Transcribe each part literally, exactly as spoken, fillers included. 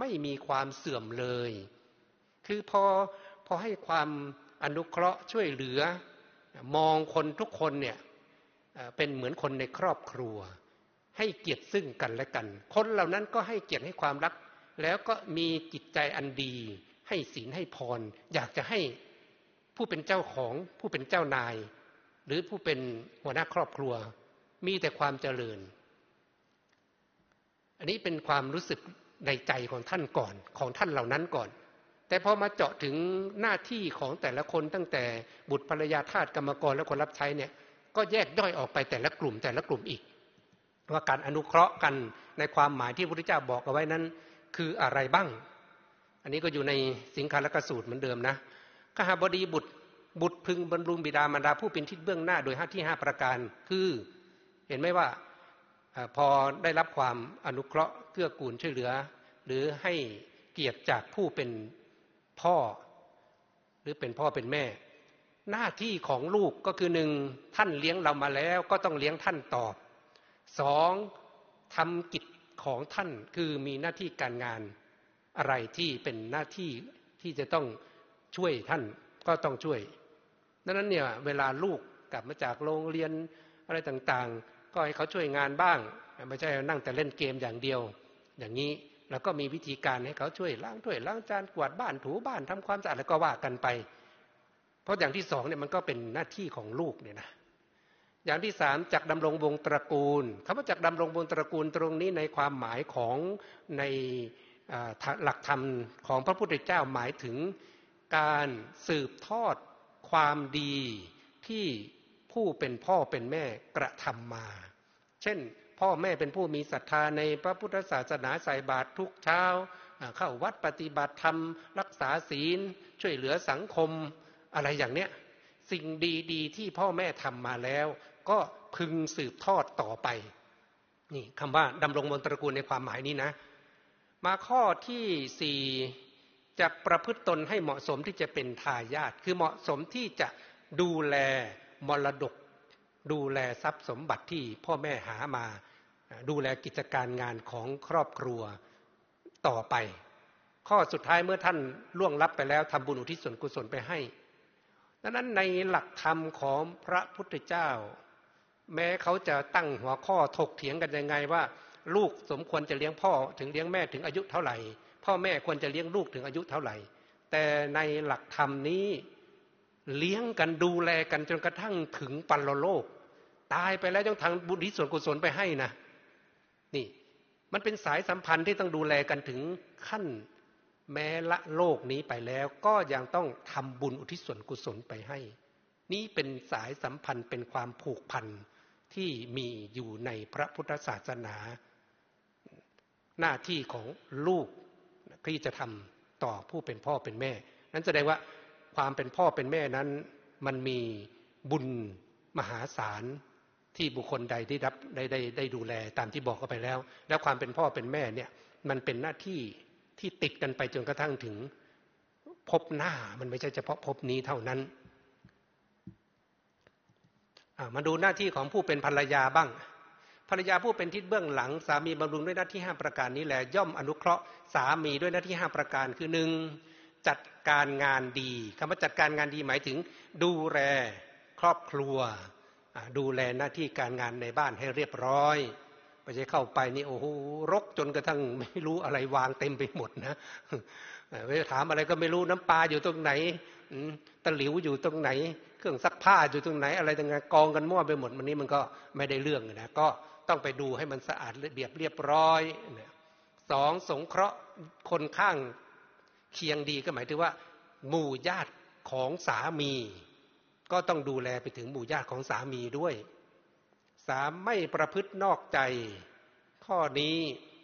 ไม่มีความเสื่อมเลยคือพอพอให้ความอนุเคราะห์ช่วยเหลือมองคนทุกคนเนี่ยเป็นเหมือนคนในครอบครัวให้เกียรติซึ่งกันและกันคนเหล่านั้นก็ให้เกียรติให้ความรักแล้วก็มีจิตใจอันดีให้ศีลให้พรอยากจะให้ผู้เป็นเจ้าของผู้เป็นเจ้านายหรือผู้เป็นหัวหน้าครอบครัวมีแต่ความเจริญอันนี้เป็นความรู้สึกในใจของท่านก่อนของท่านเหล่านั้นก่อนแต่พอมาเจาะถึงหน้าที่ของแต่ละคนตั้งแต่บุตรภรรยาทาสกรรมกรและคนรับใช้เนี่ยก็แยกย่อยออกไปแต่ละกลุ่มแต่ละกลุ่มอีกว่าการอนุเคราะห์กันในความหมายที่พระพุทธเจ้าบอกเอาไว้นั้นคืออะไรบ้างอันนี้ก็อยู่ในสิงคาลกสูตรเหมือนเดิมนะขหบดีบุตรบุตรพึงบำรุงบิดามารดาผู้เป็นทิศเบื้องหน้าโดยห้าที่ห้าประการคือเห็นไหมว่าพอได้รับความอนุเคราะห์เกื้อกูลช่วยเหลือหรือให้เกียรติจากผู้เป็นพ่อหรือเป็นพ่อเป็นแม่หน้าที่ของลูกก็คือหนึ่งท่านเลี้ยงเรามาแล้วก็ต้องเลี้ยงท่านตอบสองทำกิจของท่านคือมีหน้าที่การงานอะไรที่เป็นหน้าที่ที่จะต้องช่วยท่านก็ต้องช่วยดังนั้นเนี่ยเวลาลูกกลับมาจากโรงเรียนอะไรต่างๆก็ให้เขาช่วยงานบ้างไม่ใช่นั่งแต่เล่นเกมอย่างเดียวอย่างนี้แล้วก็มีวิธีการให้เขาช่วยล้างถ้วยล้างจานกวาดบ้านถูบ้านทำความสะอาดแล้วก็ว่ากันไปเพราะอย่างที่สองเนี่ยมันก็เป็นหน้าที่ของลูกเนี่ยนะอย่างที่สามจักดำรงวงตระกูลคำว่าจักดำรงวงตระกูลตรงนี้ในความหมายของในหลักธรรมของพระพุทธเจ้าหมายถึงการสืบทอดความดีที่ผู้เป็นพ่อเป็นแม่กระทำมาเช่นพ่อแม่เป็นผู้มีศรัทธาในพระพุทธศาสนาใส่บาตรทุกเช้าเข้าวัดปฏิบัติธรรมรักษาศีลช่วยเหลือสังคมอะไรอย่างเนี้ยสิ่งดีๆที่พ่อแม่ทำมาแล้วก็พึงสืบทอดต่อไปนี่คำว่าดำรงวงตระกูลในความหมายนี้นะมาข้อที่สี่จะประพฤติตนให้เหมาะสมที่จะเป็นทายาทคือเหมาะสมที่จะดูแลมรดกดูแลทรัพย์สมบัติที่พ่อแม่หามาดูแลกิจการงานของครอบครัวต่อไปข้อสุดท้ายเมื่อท่านล่วงลับไปแล้วทำบุญอุทิศส่วนกุศลไปให้ดังนั้นในหลักธรรมของพระพุทธเจ้าแม้เขาจะตั้งหัวข้อถกเถียงกันยังไงว่าลูกสมควรจะเลี้ยงพ่อถึงเลี้ยงแม่ถึงอายุเท่าไหร่พ่อแม่ควรจะเลี้ยงลูกถึงอายุเท่าไหร่แต่ในหลักธรรมนี้เลี้ยงกันดูแลกันจนกระทั่งถึงปรโลกตายไปแล้วต้องทำบุญส่วนกุศลไปให้นะนี่มันเป็นสายสัมพันธ์ที่ต้องดูแลกันถึงขั้นแม้ละโลกนี้ไปแล้วก็ยังต้องทำบุญอุทิศส่วนกุศลไปให้นี่เป็นสายสัมพันธ์เป็นความผูกพันที่มีอยู่ในพระพุทธศาสนาหน้าที่ของลูกที่จะทำต่อผู้เป็นพ่อเป็นแม่นั้นแสดงว่าความเป็นพ่อเป็นแม่นั้นมันมีบุญมหาศาลที่บุคคลใดได้รับได้ได้ได้ดูแลตามที่บอกกันไปแล้วแล้วความเป็นพ่อเป็นแม่เนี่ยมันเป็นหน้าที่ที่ติดกันไปจนกระทั่งถึงภพหน้ามันไม่ใช่เฉพาะภพนี้เท่านั้นมาดูหน้าที่ของผู้เป็นภรรยาบ้างภรรยาผู้เป็นทิศเบื้องหลังสามีบำรุงด้วยหน้าที่ห้าประการนี้แหละย่อมอนุเคราะห์สามีด้วยหน้าที่ห้าประการคือหนึ่งจัดการงานดีคำว่าจัดการงานดีหมายถึงดูแลครอบครัวดูแลหน้าที่การงานในบ้านให้เรียบร้อยไม่ใช่เข้าไปนี่โอ้โหรกจนกระทั่งไม่รู้อะไรวางเต็มไปหมดนะไปถามอะไรก็ไม่รู้น้ำปลาอยู่ตรงไหนตะหลิวอยู่ตรงไหนเครื่องซักผ้าอยู่ตรงไหนอะไรต่างๆกองกันมั่วไปหมดมันนี้มันก็ไม่ได้เรื่องนะก็ต้องไปดูให้มันสะอาดระเบียบเรียบร้อยสองสงเคราะห์คนข้างเคียงดีก็หมายถึงว่าหมู่ญาติของสามีก็ต้องดูแลไปถึงหมู่ญาติของสามีด้วยสามไม่ประพฤตินอกใจข้อนี้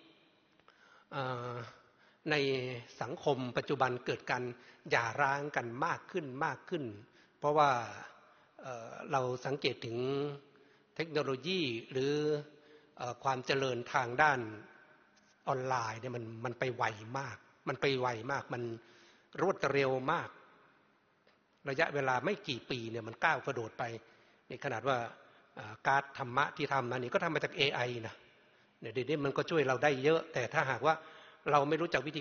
ในสังคมปัจจุบันเกิดการหย่าร้างกันมากขึ้นมากขึ้นเพราะว่า เอ่อ เราสังเกตถึงเทคโนโลยีหรือความเจริญทางด้านออนไลน์เนี่ยมันมันไปไวมากมันไปไวมากมันรวดเร็วมากระยะเวลาไม่กี่ปีเนี่ยมันก้าวกระโดดไปในขนาดว่าการธรรมะที่ทำนะนี่ก็ทำมาจาก เอ ไอ นะเนี่ยเดี๋ยวนี้มันก็ช่วยเราได้เยอะแต่ถ้าหากว่าเราไม่รู้จักวิธี